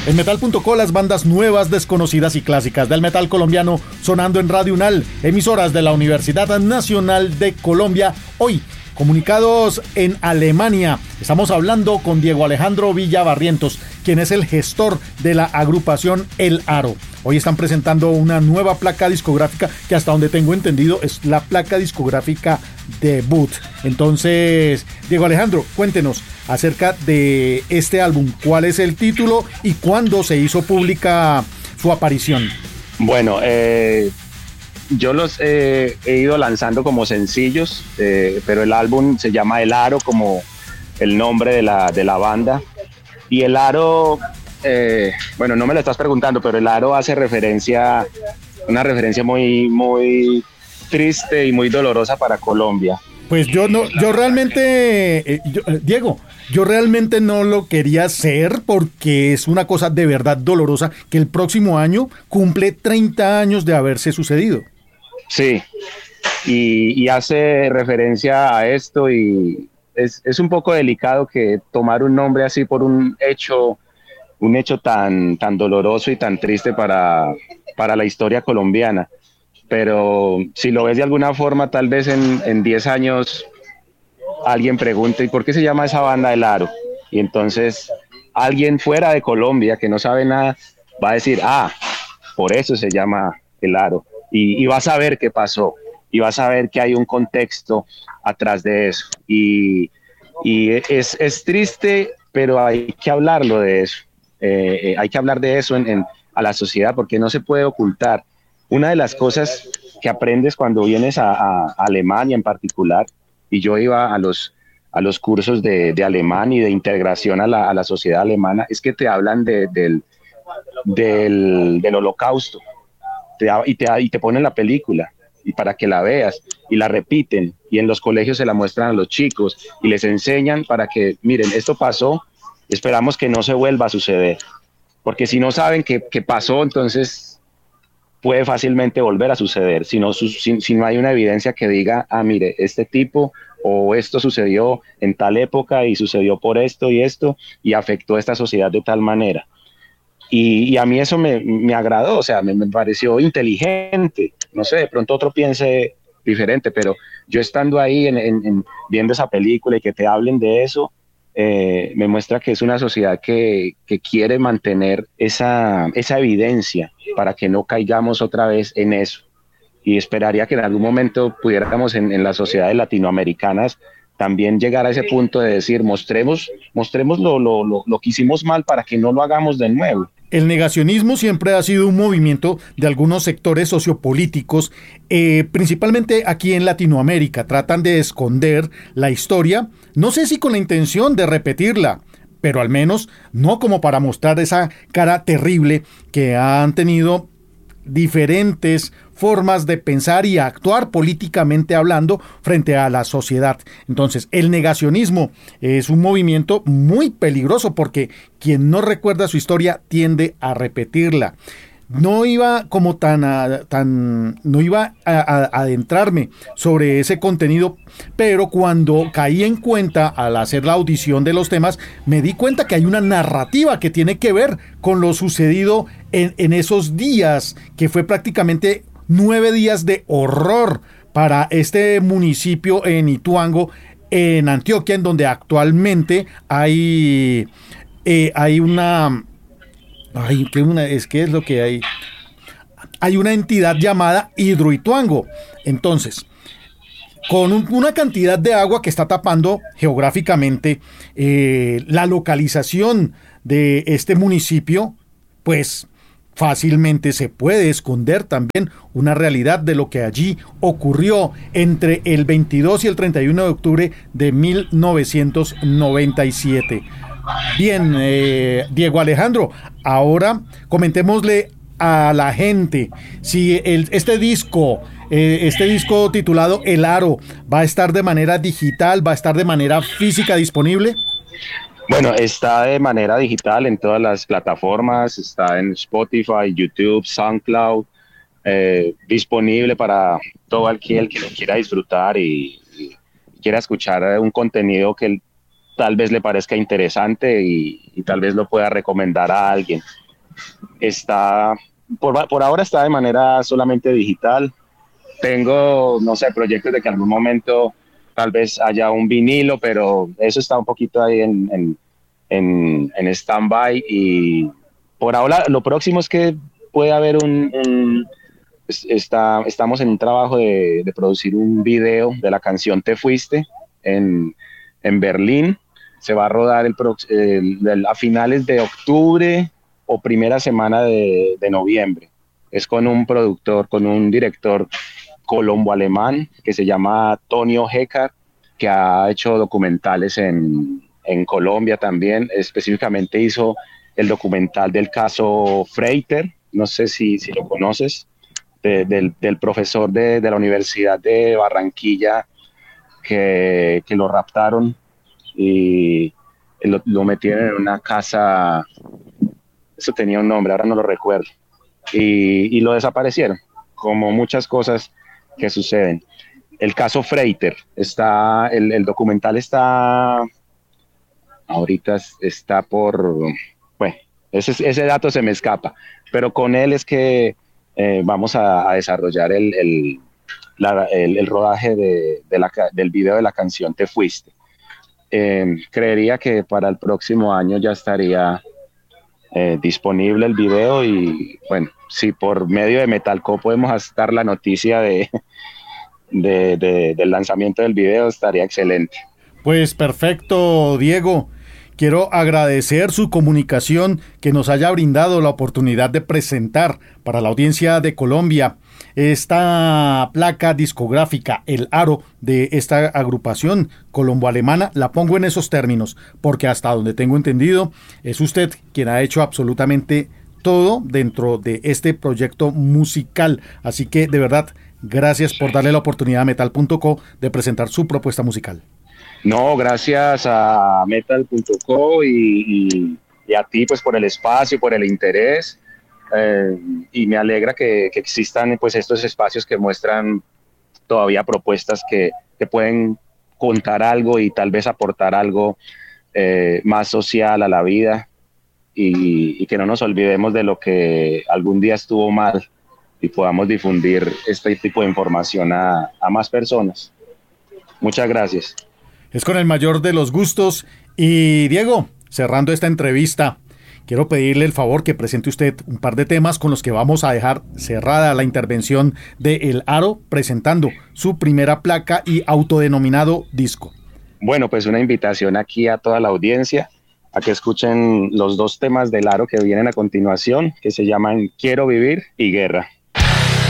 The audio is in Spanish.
En Metal.co, las bandas nuevas, desconocidas y clásicas del metal colombiano sonando en Radio UNAL, emisoras de la Universidad Nacional de Colombia. Hoy, comunicados en Alemania. Estamos hablando con Diego Alejandro Villabarrientos, quien es el gestor de la agrupación El Aro. Hoy están presentando una nueva placa discográfica que, hasta donde tengo entendido, es la placa discográfica debut. Entonces, Diego Alejandro, cuéntenos acerca de este álbum. ¿Cuál es el título y cuándo se hizo pública su aparición? Bueno, yo los he ido lanzando como sencillos, pero el álbum se llama El Aro, como el nombre de la banda. Y El Aro, bueno, no me lo estás preguntando, pero El Aro hace una referencia muy, muy triste y muy dolorosa para Colombia. Pues yo realmente, Diego, yo realmente no lo quería hacer porque es una cosa de verdad dolorosa que el próximo año cumple 30 años de haberse sucedido. Sí, y hace referencia a esto, y es un poco delicado que tomar un nombre así por un hecho tan doloroso y tan triste para la historia colombiana. Pero si lo ves de alguna forma, tal vez en 10 años alguien pregunte, ¿y por qué se llama esa banda El Aro? Y entonces alguien fuera de Colombia que no sabe nada va a decir, por eso se llama El Aro. Y vas a ver qué pasó, y vas a ver que hay un contexto atrás de eso. Y es triste, pero hay que hablarlo de eso. Hay que hablar de eso a la sociedad, porque no se puede ocultar. Una de las cosas que aprendes cuando vienes a Alemania en particular, y yo iba a los cursos de alemán y de integración a la sociedad alemana, es que te hablan del holocausto, y te ponen la película y para que la veas, y la repiten, y en los colegios se la muestran a los chicos y les enseñan para que, miren, esto pasó, esperamos que no se vuelva a suceder, porque si no saben qué pasó, entonces puede fácilmente volver a suceder, si no hay una evidencia que diga, mire, este tipo o esto sucedió en tal época y sucedió por esto y afectó a esta sociedad de tal manera. Y a mí eso me agradó, o sea, me pareció inteligente. No sé, de pronto otro piense diferente, pero yo estando ahí viendo esa película y que te hablen de eso, me muestra que es una sociedad que quiere mantener esa evidencia para que no caigamos otra vez en eso. Y esperaría que en algún momento pudiéramos en las sociedades latinoamericanas también llegar a ese punto de decir, mostremos lo que hicimos mal para que no lo hagamos de nuevo. El negacionismo siempre ha sido un movimiento de algunos sectores sociopolíticos, principalmente aquí en Latinoamérica. Tratan de esconder la historia, no sé si con la intención de repetirla, pero al menos no como para mostrar esa cara terrible que han tenido diferentes formas de pensar y actuar políticamente hablando frente a la sociedad. Entonces, el negacionismo es un movimiento muy peligroso porque quien no recuerda su historia tiende a repetirla. No iba como no iba a adentrarme sobre ese contenido, pero cuando caí en cuenta al hacer la audición de los temas, me di cuenta que hay una narrativa que tiene que ver con lo sucedido en esos días, que fue prácticamente 9 días de horror para este municipio en Ituango, en Antioquia, en donde actualmente hay una... ¿qué es lo que hay? Hay una entidad llamada Hidroituango. Entonces, con una cantidad de agua que está tapando geográficamente la localización de este municipio, pues fácilmente se puede esconder también una realidad de lo que allí ocurrió entre el 22 y el 31 de octubre de 1997. Bien, Diego Alejandro, ahora comentémosle a la gente si este disco titulado El Aro va a estar de manera digital, va a estar de manera física disponible. Bueno, está de manera digital en todas las plataformas, está en Spotify, YouTube, SoundCloud, disponible para todo aquel que lo quiera disfrutar y quiera escuchar un contenido que tal vez le parezca interesante y tal vez lo pueda recomendar a alguien. Está, por ahora está de manera solamente digital. Tengo, no sé, proyectos de que en algún momento tal vez haya un vinilo, pero eso está un poquito ahí en stand-by. Y por ahora lo próximo es que puede haber estamos en un trabajo de producir un video de la canción Te Fuiste en Berlín. Se va a rodar a finales de octubre o primera semana de noviembre. Es con un productor, con un director colombo-alemán que se llama Tonio Hecker, que ha hecho documentales en Colombia también. Específicamente hizo el documental del caso Freiter, no sé si lo conoces, del profesor de la Universidad de Barranquilla que lo raptaron y lo metieron en una casa, eso tenía un nombre, ahora no lo recuerdo, y lo desaparecieron, como muchas cosas que suceden. El caso Freiter, el documental ahorita está bueno, ese dato se me escapa, pero con él es que vamos a desarrollar el rodaje del video de la canción Te Fuiste. Creería que para el próximo año ya estaría disponible el video y bueno, si por medio de Metalco podemos dar la noticia del lanzamiento del video, estaría excelente. Pues perfecto, Diego. Quiero agradecer su comunicación, que nos haya brindado la oportunidad de presentar para la audiencia de Colombia esta placa discográfica, El Aro, de esta agrupación colombo-alemana. La pongo en esos términos, porque hasta donde tengo entendido, es usted quien ha hecho absolutamente todo dentro de este proyecto musical. Así que, de verdad, gracias por darle la oportunidad a Metal.co de presentar su propuesta musical. No, gracias a Metal.co y a ti pues por el espacio, por el interés, y me alegra que existan pues estos espacios que muestran todavía propuestas que pueden contar algo y tal vez aportar algo más social a la vida y que no nos olvidemos de lo que algún día estuvo mal y podamos difundir este tipo de información a más personas. Muchas gracias. Es con el mayor de los gustos. Y Diego, cerrando esta entrevista, quiero pedirle el favor que presente usted un par de temas con los que vamos a dejar cerrada la intervención de El Aro, presentando su primera placa y autodenominado disco. Bueno, pues una invitación aquí a toda la audiencia a que escuchen los dos temas del Aro que vienen a continuación, que se llaman Quiero Vivir y Guerra.